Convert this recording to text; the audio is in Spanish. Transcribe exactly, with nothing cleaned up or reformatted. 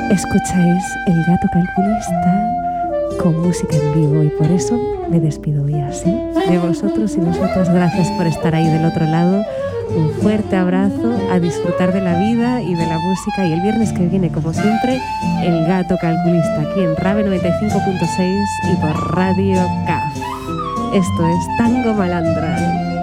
Escucháis El Gato Calculista con música en vivo y por eso me despido hoy así de vosotros y vosotras. Gracias por estar ahí del otro lado. Un fuerte abrazo, a disfrutar de la vida y de la música, y el viernes que viene, como siempre, El Gato Calculista aquí en Rave noventa y cinco punto seis y por Radio C A F. Esto es Tango Malandra.